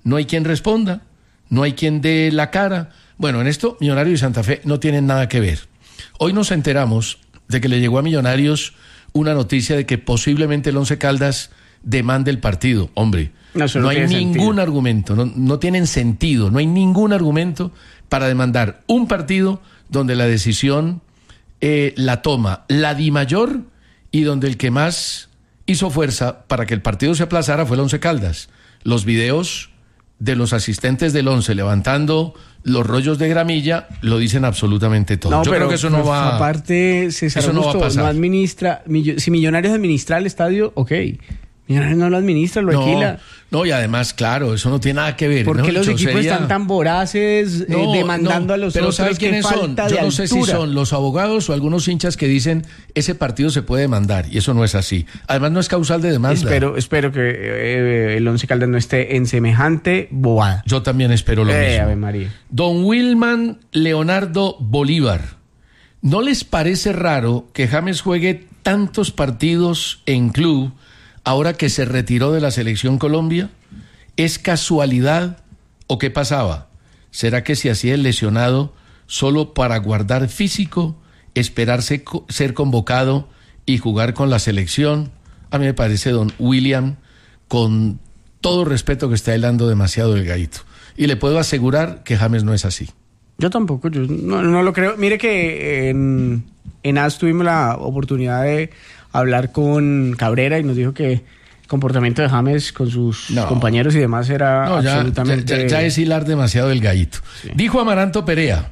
no hay quien responda, no hay quien dé la cara. Bueno, en esto Millonarios y Santa Fe no tienen nada que ver. Hoy nos enteramos de que le llegó a Millonarios una noticia de que posiblemente el Once Caldas demande el partido. Hombre, no, no hay ningún sentido. argumento, no, no tienen sentido, no hay ningún argumento para demandar un partido donde la decisión eh, la toma la Dimayor y donde el que más hizo fuerza para que el partido se aplazara fue el Once Caldas. Los videos de los asistentes del Once levantando los rollos de gramilla lo dicen absolutamente todo. No, Yo pero creo que eso no va aparte, César eso no Augusto, va a pasar. No administra, si Millonarios administra el estadio, ok. Millonarios no lo administra, lo no, alquila. No, y además, claro, eso no tiene nada que ver. ¿Por qué ¿no? los equipos sería... están tan voraces no, eh, demandando no, a los pero otros? ¿sabes quiénes son? Yo no sé si son los abogados o algunos hinchas que dicen ese partido se puede demandar, y eso no es así. Además, no es causal de demanda. Espero, espero que eh, el Once Caldas no esté en semejante bobada. Yo también espero lo eh, mismo. Ave María. Don Wilman Leonardo Bolívar, ¿no les parece raro que James juegue tantos partidos en club ahora que se retiró de la Selección Colombia? ¿Es casualidad o qué pasaba? ¿Será que se hacía el lesionado solo para guardar físico, esperarse co- ser convocado y jugar con la selección? A mí me parece, don William, con todo respeto, que está hilando demasiado delgadito. Y le puedo asegurar que James no es así. Yo tampoco, yo no, no lo creo. Mire que en, en A S tuvimos la oportunidad de hablar con Cabrera y nos dijo que el comportamiento de James con sus no. compañeros y demás era no, ya, absolutamente... Ya, ya, ya es hilar demasiado el gallito. Sí. Dijo Amaranto Perea,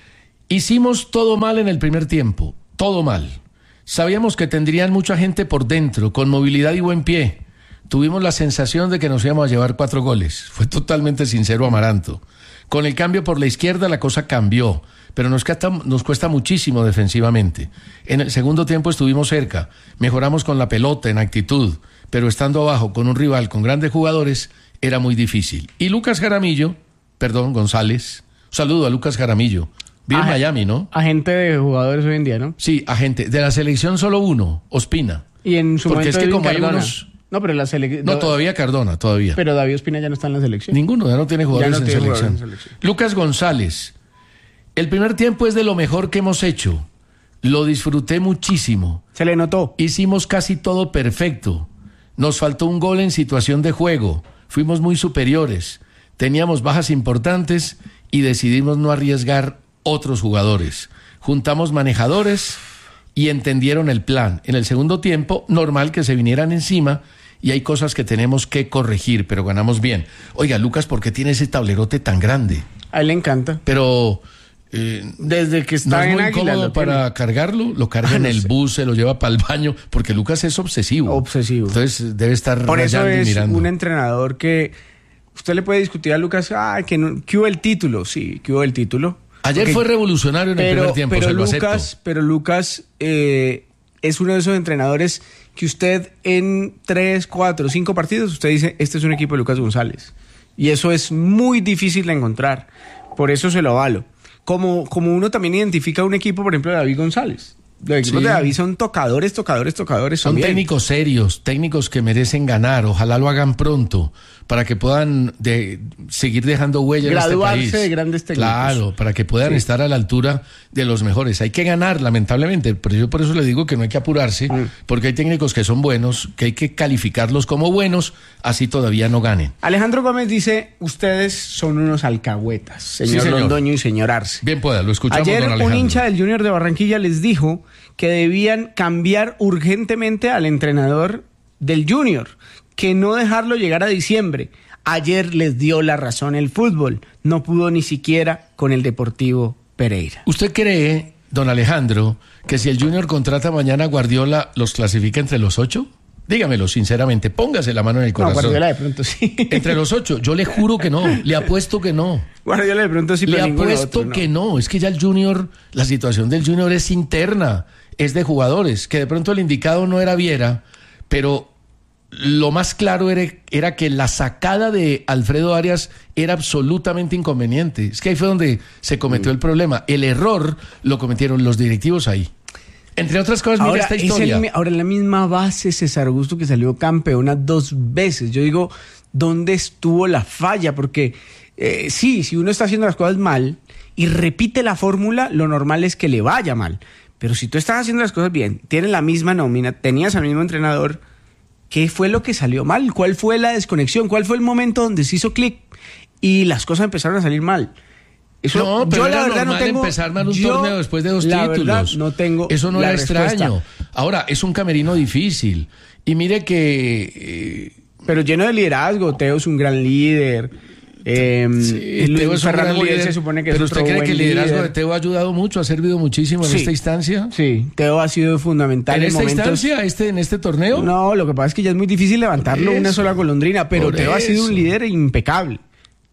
hicimos todo mal en el primer tiempo, todo mal. Sabíamos que tendrían mucha gente por dentro, con movilidad y buen pie. Tuvimos la sensación de que nos íbamos a llevar cuatro goles. Fue totalmente sincero Amaranto. Con el cambio por la izquierda la cosa cambió, pero nos cuesta, nos cuesta muchísimo defensivamente. En el segundo tiempo estuvimos cerca, mejoramos con la pelota, en actitud, pero estando abajo con un rival con grandes jugadores era muy difícil. Y Lucas Jaramillo, perdón, González, un saludo a Lucas Jaramillo, vive en Miami, ¿no? Agente de jugadores hoy en día, ¿no? Sí, agente. De la selección solo uno, Ospina. Y en su Porque momento es que como hay Cardona. unos... No, pero la selección... No, todavía Cardona, todavía. Pero David Ospina ya no está en la selección. Ninguno, ya no tiene jugadores, no en, tiene selección. jugadores en selección. Lucas González. El primer tiempo es de lo mejor que hemos hecho. Lo disfruté muchísimo. Se le notó. Hicimos casi todo perfecto. Nos faltó un gol en situación de juego. Fuimos muy superiores. Teníamos bajas importantes y decidimos no arriesgar otros jugadores. Juntamos manejadores y entendieron el plan. En el segundo tiempo, normal que se vinieran encima y hay cosas que tenemos que corregir, pero ganamos bien. Oiga, Lucas, ¿por qué tiene ese tablerote tan grande? A él le encanta. Pero... Eh, desde que está ¿no es en muy Águila cómodo para cargarlo? Lo carga Ah, en no el sé. bus, se lo lleva para el baño, porque Lucas es obsesivo. Obsesivo. Entonces debe estar Por eso rayando y es mirando. un entrenador que usted le puede discutir a Lucas, ah, que, no, que hubo el título, sí, que hubo el título. Ayer Porque- fue revolucionario en el pero, primer tiempo, pero se lo Lucas, acepto. pero Lucas eh, es uno de esos entrenadores que usted en tres, cuatro, cinco partidos, usted dice, este es un equipo de Lucas González. Y eso es muy difícil de encontrar. Por eso se lo avalo. Como, como uno también identifica un equipo, por ejemplo, de David González. Los equipos Sí. de David son tocadores, tocadores, tocadores. Son también. técnicos serios, técnicos que merecen ganar. Ojalá lo hagan pronto para que puedan de, seguir dejando huella en Graduarse este país. de grandes técnicos. Claro, para que puedan Sí. estar a la altura de los mejores. Hay que ganar, lamentablemente, pero yo por eso le digo que no hay que apurarse, Mm. porque hay técnicos que son buenos, que hay que calificarlos como buenos, así todavía no ganen. Alejandro Gómez dice, ustedes son unos alcahuetas, señor, Sí, señor. Londoño y señor Arce. Bien pueda, lo escuchamos, Ayer don un Alejandro. hincha del Junior de Barranquilla les dijo que debían cambiar urgentemente al entrenador del Junior, que no dejarlo llegar a diciembre. Ayer les dio la razón el fútbol, no pudo ni siquiera con el Deportivo Pereira. ¿Usted cree, don Alejandro, que si el Junior contrata mañana a Guardiola, los clasifica entre los ocho? Dígamelo sinceramente, póngase la mano en el No, corazón. Guardiola de pronto sí. Entre los ocho, yo le juro que no, le apuesto que no. Guardiola de pronto sí, Le pero ninguno apuesto otro, ¿no? que no, es que ya el Junior, la situación del Junior es interna, es de jugadores, que de pronto el indicado no era Viera, pero lo más claro era, era que la sacada de Alfredo Arias era absolutamente inconveniente. Es que ahí fue donde se cometió el problema. El error lo cometieron los directivos ahí. Entre otras cosas, mira ahora, esta historia. Es el, ahora, en la misma base, César Augusto, que salió campeona dos veces. Yo digo, ¿dónde estuvo la falla? Porque eh, sí, si uno está haciendo las cosas mal y repite la fórmula, lo normal es que le vaya mal. Pero si tú estás haciendo las cosas bien, tienes la misma nómina, tenías al mismo entrenador, ¿qué fue lo que salió mal? ¿Cuál fue la desconexión? ¿Cuál fue el momento donde se hizo clic y las cosas empezaron a salir mal? Eso, no, pero yo era la verdad normal no tengo, empezar mal un yo, torneo después de dos la títulos. Verdad, no tengo Eso no la era respuesta. extraño. Ahora, es un camerino difícil. Y mire que... Eh, pero lleno de liderazgo. Teo es un gran líder. Eh, sí, Luis Teo es un Fernando gran Muriel líder, se supone que pero es ¿usted otro cree que el buen liderazgo líder. de Teo ha ayudado mucho, ha servido muchísimo en Sí, esta instancia? Sí, Teo ha sido fundamental ¿En en, esta momentos... instancia, este, en este torneo? No, lo que pasa es que ya es muy difícil levantarlo una sola golondrina, pero Por Teo ha sido eso. un líder impecable.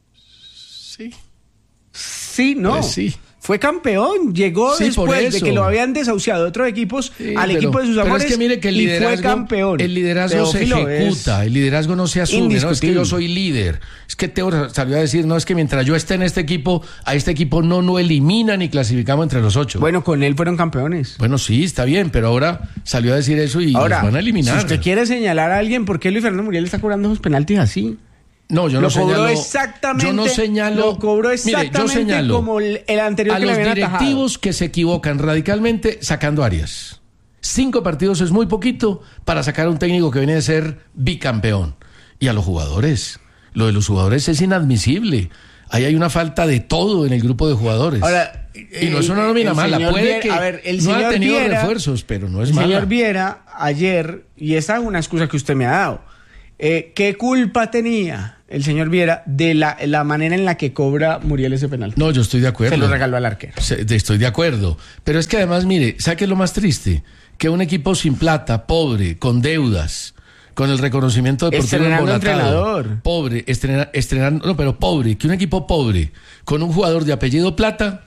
Sí. Sí, no. Pues sí. Fue campeón, llegó Sí, por después de eso. que lo habían desahuciado de otros equipos Sí, al pero- equipo de sus pero amores es que mire que el y liderazgo, fue campeón. el liderazgo se Teófilo ejecuta, es el liderazgo no se asume, no es que indiscutible. yo soy líder, es que Teo salió a decir, no, es que mientras yo esté en este equipo, a este equipo no lo eliminan ni clasificamos entre los ocho. Bueno, con él fueron campeones. Bueno, sí, está bien, pero ahora salió a decir eso y Ahora, los van a eliminar. si usted quiere señalar a alguien, ¿por qué Luis Fernando Muriel está cobrando esos penaltis así? No, yo lo no cobró señalo. exactamente. Yo no señalo. Lo cobró Mire, yo exactamente señalo como el, el anterior a que le los habían atajado. directivos que se equivocan radicalmente sacando áreas. Cinco partidos es muy poquito para sacar a un técnico que viene de ser bicampeón. Y a los jugadores. Lo de los jugadores es inadmisible. Ahí hay una falta de todo en el grupo de jugadores. Ahora, y no es una nómina el mala. señor Puede Viera- que a ver, el no ha señor tenido Viera- refuerzos, pero no es el mala. señor Viera, ayer, y esa es una excusa que usted me ha dado, eh, ¿qué culpa tenía el señor Viera de la, la manera en la que cobra Muriel ese penal? No, yo estoy de acuerdo. Se lo regaló al arquero. Se- de- Estoy de acuerdo. Pero es que además, mire, ¿sabe qué es lo más triste? Que un equipo sin plata, pobre, con deudas, con el reconocimiento deportivo Estrenando embolatado, entrenador. pobre, estrena- estrenando, no, pero pobre, que un equipo pobre, con un jugador de apellido Plata,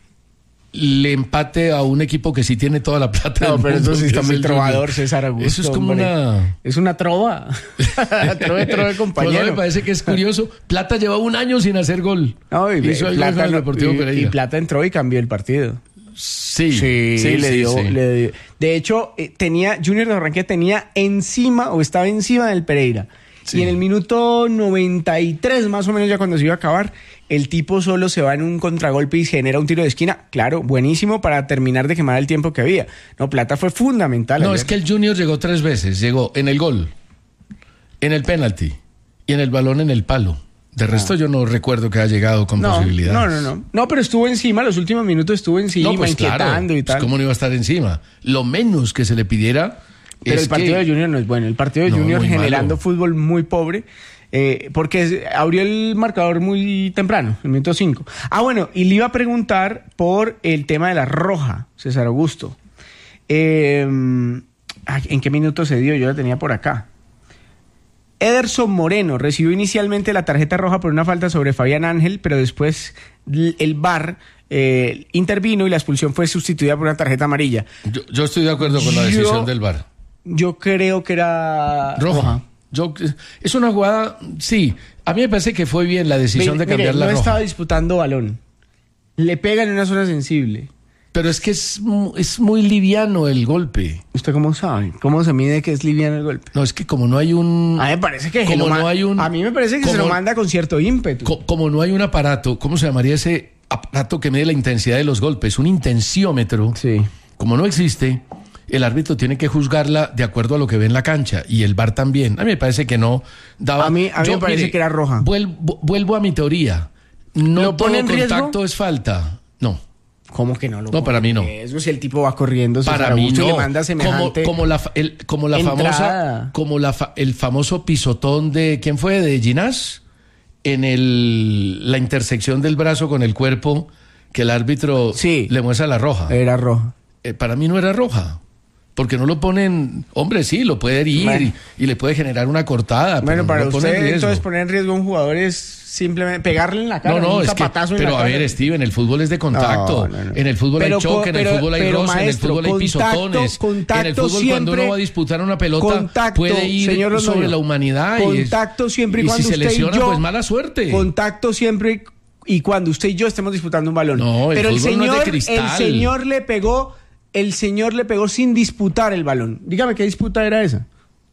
le empate a un equipo que sí tiene toda la plata. No, del pero eso mundo, sí que está es muy el trovador, Junior. César Augusto. Eso es como hombre. una... Es una trova. trove, trove, compañero. Pues no, me parece que es curioso. Plata lleva un año sin hacer gol. No, y, Hizo el gol Plata, con el no- Deportivo y- Pereira. y Plata entró y cambió el partido. Sí, Sí, sí, le, sí, dio, sí. le dio. De hecho, eh, tenía Junior de Barranquilla tenía encima o estaba encima del Pereira. Sí. Y en el minuto noventa y tres, más o menos, ya cuando se iba a acabar, el tipo solo se va en un contragolpe y genera un tiro de esquina. Claro, buenísimo para terminar de quemar el tiempo que había. No, Plata fue fundamental. No, ayer. es que el Junior llegó tres veces. Llegó en el gol, en el penalti y en el balón en el palo. De resto, yo no recuerdo que haya llegado con no, posibilidades. no, no, no. No, pero estuvo encima, los últimos minutos estuvo encima, No, pues inquietando claro, y tal. pues, ¿cómo no iba a estar encima? Lo menos que se le pidiera. Pero es el partido que- de Junior no es bueno. El partido de No, Junior muy generando malo. fútbol muy pobre. eh, porque es- abrió el marcador muy temprano, el minuto cinco. Ah, bueno, y le iba a preguntar por el tema de la roja, César Augusto. Eh, ay, ¿en qué minuto se dio? Yo la tenía por acá. Ederson Moreno recibió inicialmente la tarjeta roja por una falta sobre Fabián Ángel, pero después l- el V A R eh, intervino y la expulsión fue sustituida por una tarjeta amarilla. Yo, yo estoy de acuerdo con la Yo- decisión del V A R. Yo creo que era Roja. Yo, es una jugada, sí. A mí me parece que fue bien la decisión Mire, de cambiar mire, la no roja. estaba disputando balón. Le pegan en una zona sensible. Pero es que es, mu- es muy liviano el golpe. ¿Usted cómo sabe? ¿Cómo se mide que es liviano el golpe? No, es que como no hay un... A mí me parece que, se como lo ma- no hay un... a mí me parece que se como- lo manda con cierto ímpetu. co- como no hay un aparato, ¿cómo se llamaría ese aparato que mide la intensidad de los golpes? Un intensiómetro. Sí. Como no existe, el árbitro tiene que juzgarla de acuerdo a lo que ve en la cancha. Y el V A R también. A mí me parece que no daba... A mí- a mí me parece que era roja. Vuelvo, vuelvo a mi teoría. No ¿Lo todo pone en riesgo? contacto es falta. No. ¿Cómo que no lo No, para mí no. Eso si el tipo va corriendo, César Para mí Augusto, y no. le manda como, semejante como la, fa- el, como la entrada. famosa, como la fa- el famoso pisotón de ¿quién fue? De Ginás en el la intersección del brazo con el cuerpo que el árbitro Sí. le muestra la roja. Era roja. Eh, para mí no era roja. Porque no lo ponen, hombre, sí, lo puede herir Bueno. y, y le puede generar una cortada. Bueno, pero para no lo pone en usted riesgo. entonces poner en riesgo a un jugador es simplemente pegarle en la cara, No, no, un es que, zapatazo en pero la a cara. ver, Steven, el fútbol es de contacto. No, no, no. En el fútbol Pero hay choque, co- en el pero- fútbol hay pero, roce, en el maestro, fútbol hay contacto- pisotones. contacto en el fútbol cuando siempre- uno va a disputar una pelota Contacto, puede ir señor Londoño, sobre la humanidad y, contacto siempre y, y cuando si se usted lesiona, y yo, pues mala suerte. Contacto siempre y cuando usted y yo estemos disputando un balón. No, el Pero el fútbol no es de señor, cristal. el señor le pegó el señor le pegó sin disputar el balón. Dígame qué disputa era esa.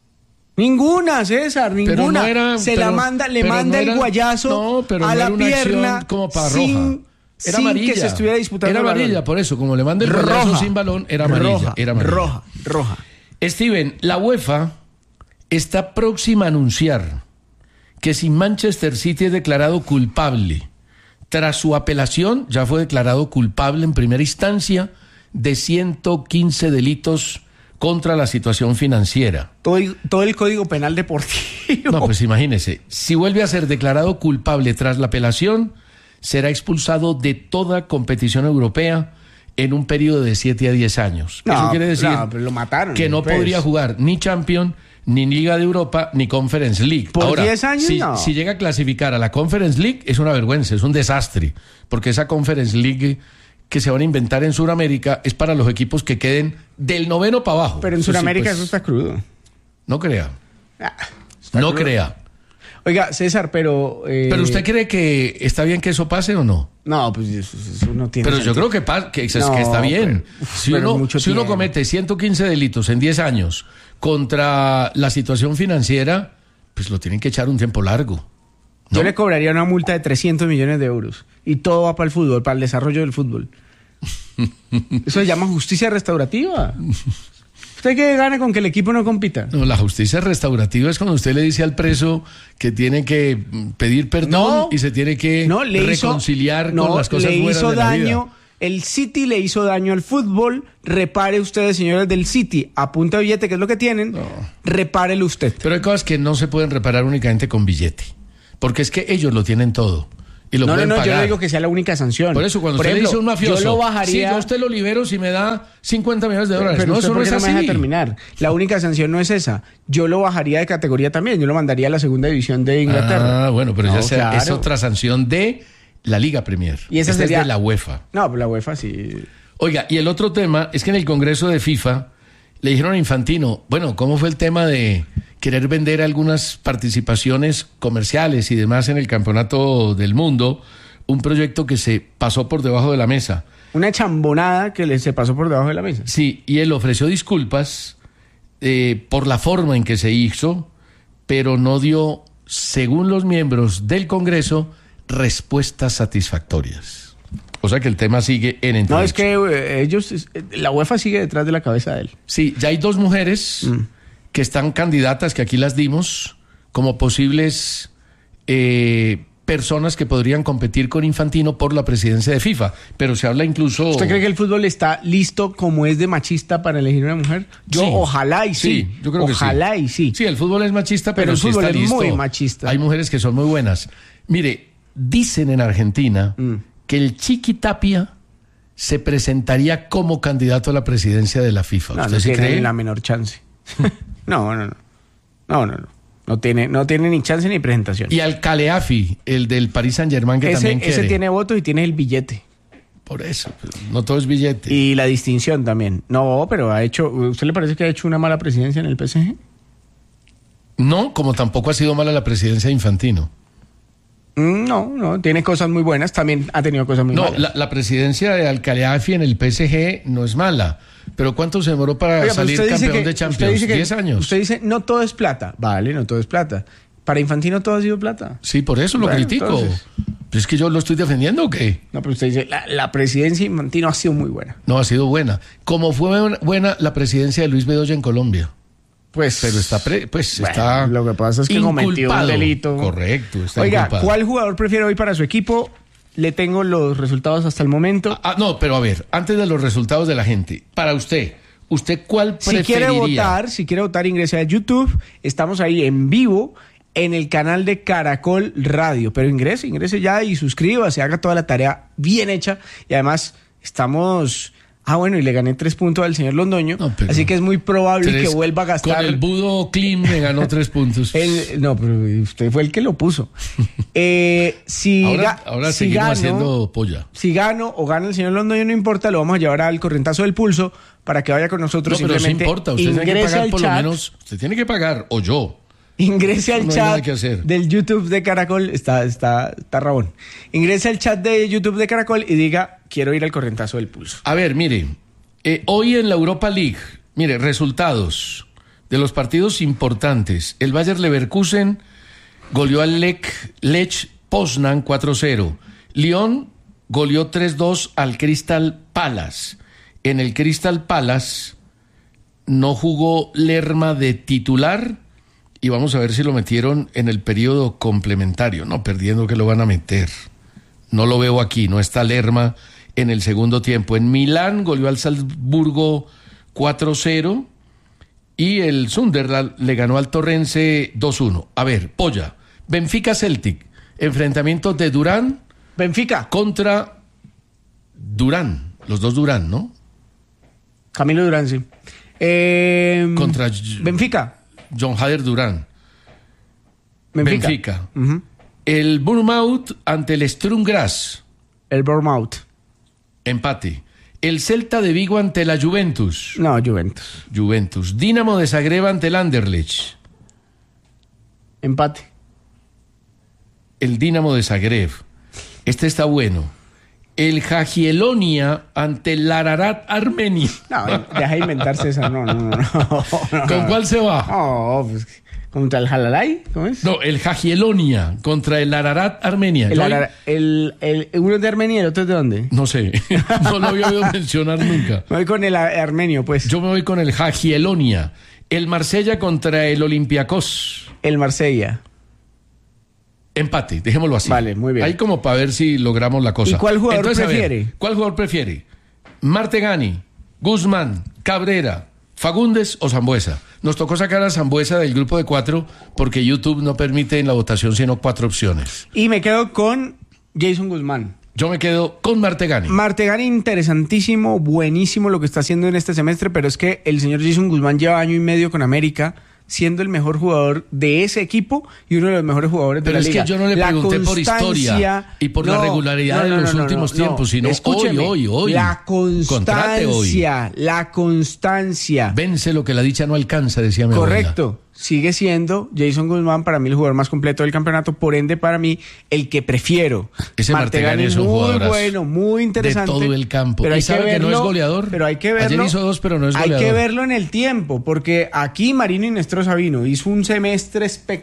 Ninguna, César, ninguna. No era, Se pero, la manda, le pero manda no era, el guayazo no, pero a no la era una pierna como para sin, roja. Era sin amarilla. que se estuviera disputando Era el balón. amarilla, por eso, como le manda el roja, guayazo sin balón, era amarilla. Roja, era amarilla. roja, roja. Steven, la UEFA está próxima a anunciar que si Manchester City es declarado culpable, tras su apelación, ya fue declarado culpable en primera instancia de ciento quince delitos contra la situación financiera. Todo, todo el Código Penal Deportivo. No, pues imagínese, si vuelve a ser declarado culpable tras la apelación, será expulsado de toda competición europea en un periodo de siete a diez años. No, Eso quiere decir no, pero lo mataron, que no pues. podría jugar ni Champions, ni Liga de Europa, ni Conference League. ¿Por Ahora, diez años? si, No. si llega a clasificar a la Conference League, es una vergüenza, es un desastre, porque esa Conference League que se van a inventar en Sudamérica es para los equipos que queden del noveno para abajo. Pero en Eso sí, Sudamérica pues, eso está crudo. No crea. Ah, no crudo. crea. Oiga, César, pero... Eh... ¿Pero usted cree que está bien que eso pase o no? No, pues eso, eso no tiene Pero sentido. yo creo que, pa- que, es, No, que está bien. pero- si pero uno, mucho si uno tiempo. comete ciento quince delitos en diez años contra la situación financiera, pues lo tienen que echar un tiempo largo. Yo le cobraría una multa de trescientos millones de euros. Y todo va para el fútbol, para el desarrollo del fútbol. Eso se llama justicia restaurativa. ¿Usted qué gana con que el equipo no compita? No, la justicia restaurativa es cuando usted le dice al preso que tiene que pedir perdón No, y se tiene que no, le reconciliar hizo, no, con las cosas le buenas hizo de la daño. vida. El City le hizo daño al fútbol. Repare ustedes, señores del City, a punta de billete, que es lo que tienen. No. Repárelo usted. Pero hay cosas que no se pueden reparar únicamente con billete, porque es que ellos lo tienen todo. Y lo no, no, pueden no, pagar. yo no digo que sea la única sanción. Por eso, cuando Por usted ejemplo, le dice a un mafioso, yo lo bajaría. sí, yo a usted lo libero si me da cincuenta millones de dólares. Pero no, usted, eso no ¿por es qué no así. me deja terminar? La única sanción no es esa. Yo lo bajaría de categoría también. Yo lo mandaría a la segunda división de Inglaterra. Ah, bueno, pero no, ya sea, claro. es otra sanción de la Liga Premier. Y esa Esta sería es de la UEFA. No, pues la UEFA sí. Oiga, y el otro tema es que en el Congreso de FIFA le dijeron a Infantino, bueno, ¿cómo fue el tema de querer vender algunas participaciones comerciales y demás en el Campeonato del Mundo? Un proyecto que se pasó por debajo de la mesa. Una chambonada que le se pasó por debajo de la mesa. Sí, y él ofreció disculpas eh, por la forma en que se hizo, pero no dio, según los miembros del Congreso, respuestas satisfactorias. O sea que el tema sigue en entredicho. No, es que eh, ellos, eh, la UEFA sigue detrás de la cabeza de él. Sí, ya hay dos mujeres mm. que están candidatas, que aquí las dimos, como posibles eh, personas que podrían competir con Infantino por la presidencia de FIFA. Pero se habla incluso... ¿Usted cree que el fútbol está listo como es de machista para elegir una mujer? Yo sí. ojalá y sí. sí yo creo ojalá que sí. y sí. Sí, el fútbol es machista, pero, pero el sí fútbol está es listo. muy machista. Hay mujeres que son muy buenas. Mire, dicen en Argentina mm. que el Chiqui Tapia se presentaría como candidato a la presidencia de la FIFA. No, ¿Usted no sí tiene cree? ni la menor chance. no, no, no. No, no, no. No tiene, no tiene ni chance ni presentación. Y al Caleafi, el del Paris Saint-Germain, que ese, también quiere. Ese tiene votos y tiene el billete. Por eso, no todo es billete. Y la distinción también. No, pero ha hecho... ¿Usted le parece que ha hecho una mala presidencia en el P S G? No, como tampoco ha sido mala la presidencia de Infantino. No, no, tiene cosas muy buenas, también ha tenido cosas muy no, malas. No, la, la presidencia de Al-Khaliafi en el P S G no es mala, pero ¿cuánto se demoró para Oiga, salir campeón que, de Champions? ¿diez años? Usted dice, no todo es plata. Vale, no todo es plata. Para Infantino todo ha sido plata. Sí, por eso lo bueno, critico. Entonces... ¿Es que yo lo estoy defendiendo o qué? No, pero usted dice, la, la presidencia de Infantino ha sido muy buena. No, ha sido buena. Como fue buena la presidencia de Luis Bedoya en Colombia. Pues, pero está pre, pues bueno, está lo que pasa es que cometió un delito. Correcto, está Oiga, inculpado. ¿Cuál jugador prefiere hoy para su equipo? Le tengo los resultados hasta el momento. Ah, no, pero a ver, antes de los resultados de la gente, para usted, ¿usted cuál preferiría? Si quiere votar, si quiere votar, ingrese a YouTube. Estamos ahí en vivo en el canal de Caracol Radio. Pero ingrese, ingrese ya y suscríbase, haga toda la tarea bien hecha. Y además estamos... Ah, bueno, y le gané tres puntos al señor Londoño, no, así que es muy probable tres, que vuelva a gastar... Con el Budo Clean me ganó tres puntos. El, no, pero usted fue el que lo puso. Eh, si ahora ga, ahora si seguimos gano, haciendo polla. Si gano o gana el señor Londoño, no importa, lo vamos a llevar al corrientazo del pulso para que vaya con nosotros. No, pero simplemente sí importa, usted tiene que pagar por chat, lo menos... Usted tiene que pagar, o yo. Ingrese al no chat del YouTube de Caracol, está, está, está rabón. Ingrese al chat de YouTube de Caracol y diga, quiero ir al corrientazo del pulso. A ver, mire, Eh, hoy en la Europa League, mire, resultados de los partidos importantes. El Bayer Leverkusen goleó al Lech, Lech Poznan cuatro cero. Lyon goleó tres dos al Crystal Palace. En el Crystal Palace no jugó Lerma de titular y vamos a ver si lo metieron en el periodo complementario. No, perdiendo que lo van a meter. No lo veo aquí, no está Lerma en el segundo tiempo. En Milán goleó al Salzburgo cuatro cero y el Sunderland le ganó al Torrense dos uno. A ver, Polla, Benfica Celtic, enfrentamiento de Durán. Benfica. Contra Durán, los dos Durán, ¿no? Camilo Durán, sí. Eh, Contra Benfica. John Hader Durán. Benfica. Benfica. Uh-huh. El Bournemouth ante el Sturm Graz. El Bournemouth. Empate. El Celta de Vigo ante la Juventus. No, Juventus. Juventus. Dinamo de Zagreb ante el Anderlecht. Empate. El Dinamo de Zagreb. Este está bueno. El Jagielonia ante el Ararat Armenia. No, deja de inventarse esa. No, no, no. no, no ¿Con cuál se va? No, pues, ¿contra el Halalay? ¿Cómo es? No, el Jagielonia contra el Ararat Armenia. El, Ara, el, el, uno es de Armenia y el otro es de dónde? No sé. No lo había oído mencionar nunca. Me voy con el armenio, pues. Yo me voy con el Jagielonia. El Marsella contra el Olympiacos. El Marsella. Empate, dejémoslo así. Vale, muy bien. Ahí como para ver si logramos la cosa. ¿Y cuál jugador Entonces, prefiere? Ver, ¿cuál jugador prefiere? ¿Martegani, Guzmán, Cabrera, Fagundes o Sambuesa? Nos tocó sacar a Sambuesa del grupo de cuatro porque YouTube no permite en la votación sino cuatro opciones. Y me quedo con Jason Guzmán. Yo me quedo con Martegani. Martegani, interesantísimo, buenísimo lo que está haciendo en este semestre, pero es que el señor Jason Guzmán lleva año y medio con América, siendo el mejor jugador de ese equipo y uno de los mejores jugadores Pero de la liga. Pero es que yo no le la pregunté por historia y por no, la regularidad no, no, de los no, últimos no, no, tiempos, sino Escúcheme, hoy, hoy, hoy. La constancia, hoy. la constancia. Vence lo que la dicha no alcanza, decía mi Correcto. abuela. Sigue siendo Jason Guzmán para mí el jugador más completo del campeonato, por ende para mí el que prefiero. Ese Martegani es un muy jugadorazo. bueno, muy interesante. De todo el campo. Pero ¿Y hay sabe que verlo, que no es goleador? Pero hay que verlo. Ayer hizo dos, pero no es goleador. Hay que verlo en el tiempo, porque aquí Marino Inestrosa vino, hizo un semestre espectacular.